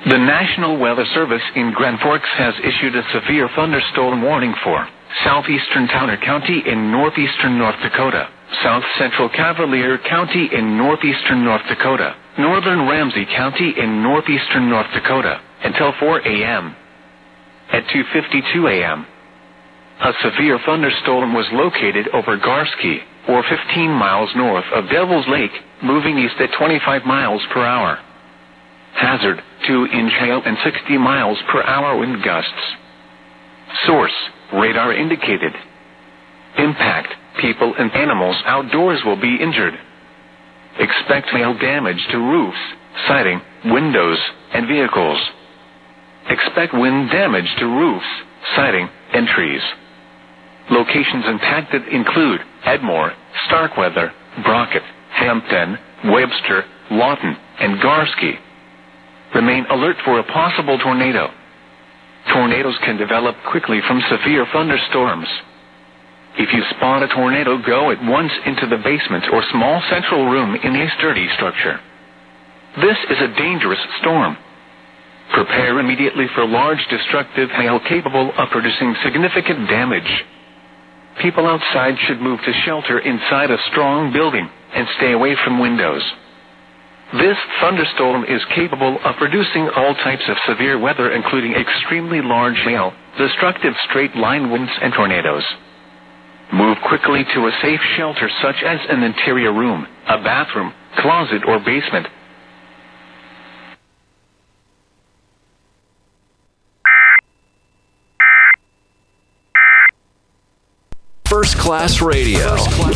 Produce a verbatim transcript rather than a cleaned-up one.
The National Weather Service in Grand Forks has issued a severe thunderstorm warning for southeastern Towner County in northeastern North Dakota, south central Cavalier County in northeastern North Dakota, northern Ramsey County in northeastern North Dakota, until four a.m. At two fifty-two a.m., a severe thunderstorm was located over Garski, or fifteen miles north of Devil's Lake, moving east at twenty-five miles per hour. Hazard, two inch hail and sixty miles per hour wind gusts. Source, radar indicated. Impact, people and animals outdoors will be injured. Expect hail damage to roofs, siding, windows, and vehicles. Expect wind damage to roofs, siding, and trees. Locations impacted include Edmore, Starkweather, Brockett, Hampton, Webster, Lawton, and Garski. Remain alert for a possible tornado. Tornadoes can develop quickly from severe thunderstorms. If you spot a tornado, go at once into the basement or small central room in a sturdy structure. This is a dangerous storm. Prepare immediately for large destructive hail capable of producing significant damage. People outside should move to shelter inside a strong building and stay away from windows. This thunderstorm is capable of producing all types of severe weather, including extremely large hail, destructive straight-line winds, and tornadoes. Move quickly to a safe shelter such as an interior room, a bathroom, closet, or basement. First Class Radio.